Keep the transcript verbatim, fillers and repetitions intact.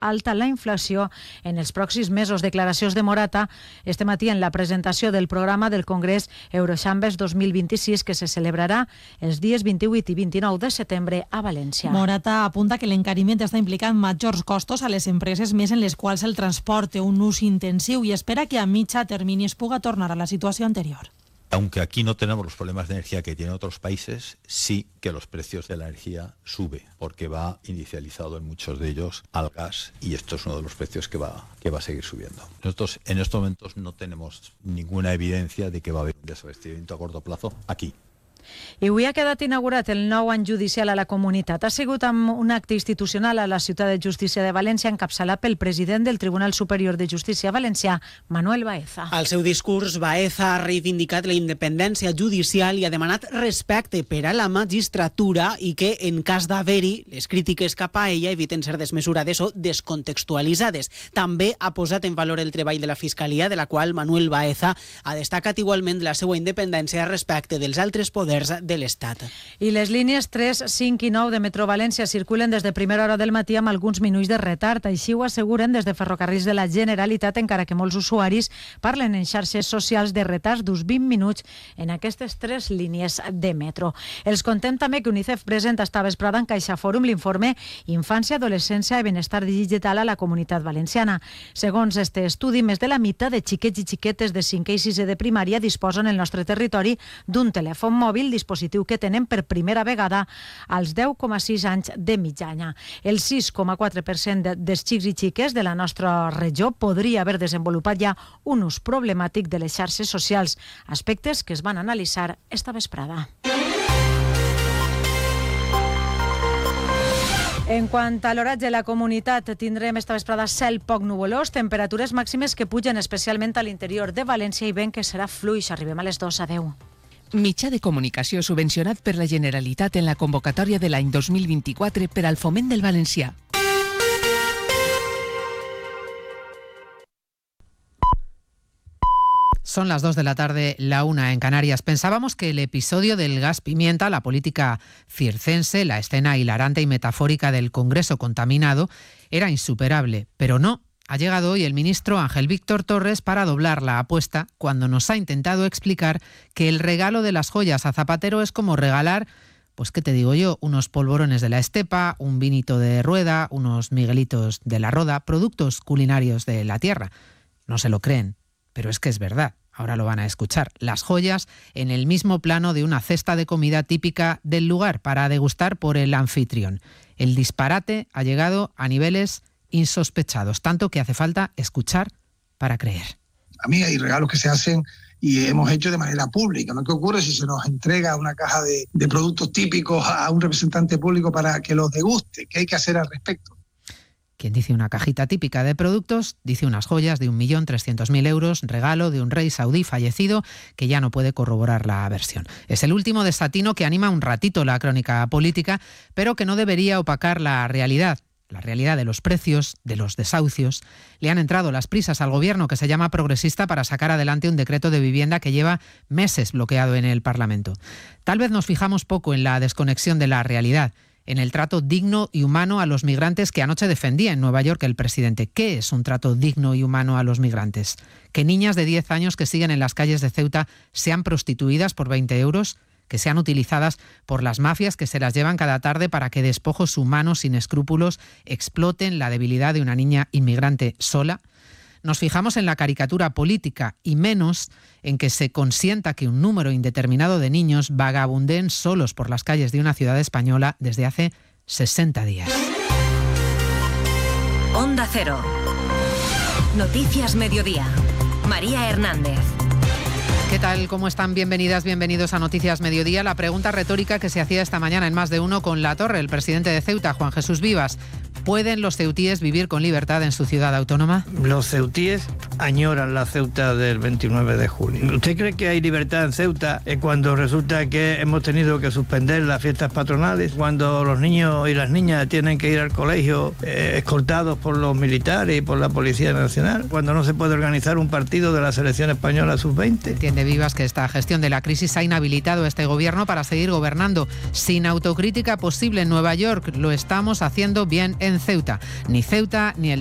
alta la inflació en els pròxims mesos. Declaracions de Morata este matí en la presentació del programa del Congrés Eurochambers dos mil vint-i-sis que se celebrarà els dies vint-i-vuit i vint-i-nou de setembre a València. Morata apunta que l'encariment està implicant majors costos a les empreses, més en les quals el transport té un ús intensiu, i espera que a mitjà termini es puga tornar a la situació anterior. Aunque aquí no tenemos los problemas de energía que tienen otros países, sí que los precios de la energía sube, porque va inicializado en muchos de ellos al gas, y esto es uno de los precios que va, que va a seguir subiendo. Nosotros en estos momentos no tenemos ninguna evidencia de que va a haber un desabastecimiento a corto plazo aquí. I avui ha quedat inaugurat el nou any judicial a la comunitat. Ha sigut amb un acte institucional a la Ciutat de Justícia de València encapçalat pel president del Tribunal Superior de Justícia Valencià, Manuel Baeza. Al seu discurs, Baeza ha reivindicat la independència judicial i ha demanat respecte per a la magistratura i que, en cas d'haver-hi, les crítiques cap a ella eviten ser desmesurades o descontextualitzades. També ha posat en valor el treball de la Fiscalia, de la qual Manuel Baeza ha destacat igualment la seva independència respecte dels altres poders de l'Estat. I les línies tres, cinc i nou de Metro València circulen des de primera hora del matí amb alguns minuts de retard. Així ho asseguren des de Ferrocarrils de la Generalitat, encara que molts usuaris parlen en xarxes socials de retards d'uns vint minuts en aquestes tres línies de metro. Els contem també que UNICEF presenta esta vesprada en Caixa Fòrum l'informe Infància, Adolescència i Benestar Digital a la Comunitat Valenciana. Segons este estudi, més de la meitat de xiquets i xiquetes de cinquè i sisè de primària disposen en el nostre territori d'un telèfon mòbil, dispositiu que tenen per primera vegada als deu coma sis anys de mitjana. El sis coma quatre per cent dels xics i xiques de la nostra regió podria haver desenvolupat ja un ús problemàtic de les xarxes socials, aspectes que es van analitzar esta vesprada. En quant a l'oratge, la comunitat tindrem esta vesprada cel poc nuvolós, temperatures màximes que pugen especialment a l'interior de València i vent que serà fluix. Arribem a les dos. Adeu. Mitjà de comunicació subvencionat per la Generalitat en la convocatòria de l'any dos mil vint-i-quatre per al foment del valencià. Son las dos de la tarde, la una en Canarias. Pensábamos que el episodio del gas pimienta, la política circense, la escena hilarante y metafórica del Congreso contaminado, era insuperable, pero no. Ha llegado hoy el ministro Ángel Víctor Torres para doblar la apuesta cuando nos ha intentado explicar que el regalo de las joyas a Zapatero es como regalar, pues qué te digo yo, unos polvorones de la estepa, un vinito de rueda, unos miguelitos de la roda, productos culinarios de la tierra. No se lo creen, pero es que es verdad. Ahora lo van a escuchar. Las joyas en el mismo plano de una cesta de comida típica del lugar para degustar por el anfitrión. El disparate ha llegado a niveles insospechados, tanto que hace falta escuchar para creer. A mí hay regalos que se hacen y hemos hecho de manera pública, ¿no? ¿Qué ocurre si se nos entrega una caja de, de productos típicos a un representante público para que los deguste? ¿Qué hay que hacer al respecto? Quien dice una cajita típica de productos, dice unas joyas de un millón trescientos mil euros, regalo de un rey saudí fallecido que ya no puede corroborar la versión. Es el último desatino que anima un ratito la crónica política, pero que no debería opacar la realidad. La realidad de los precios, de los desahucios. Le han entrado las prisas al gobierno, que se llama progresista, para sacar adelante un decreto de vivienda que lleva meses bloqueado en el Parlamento. Tal vez nos fijamos poco en la desconexión de la realidad, en el trato digno y humano a los migrantes que anoche defendía en Nueva York el presidente. ¿Qué es un trato digno y humano a los migrantes? ¿Que niñas de diez años que siguen en las calles de Ceuta sean prostituidas por veinte euros? ¿Que sean utilizadas por las mafias que se las llevan cada tarde para que despojos humanos sin escrúpulos exploten la debilidad de una niña inmigrante sola? Nos fijamos en la caricatura política y menos en que se consienta que un número indeterminado de niños vagabunden solos por las calles de una ciudad española desde hace sesenta días. Onda Cero. Noticias Mediodía. María Hernández. ¿Qué tal? ¿Cómo están? Bienvenidas, bienvenidos a Noticias Mediodía. La pregunta retórica que se hacía esta mañana en Más de Uno con Latorre, el presidente de Ceuta, Juan Jesús Vivas. ¿Pueden los ceutíes vivir con libertad en su ciudad autónoma? Los ceutíes añoran la Ceuta del veintinueve de junio. ¿Usted cree que hay libertad en Ceuta cuando resulta que hemos tenido que suspender las fiestas patronales? Cuando los niños y las niñas tienen que ir al colegio eh, escoltados por los militares y por la Policía Nacional? Cuando no se puede organizar un partido de la selección española sub veinte. Entiende Vivas que esta gestión de la crisis ha inhabilitado a este gobierno para seguir gobernando sin autocrítica posible en Nueva York. Lo estamos haciendo bien en en Ceuta. Ni Ceuta ni el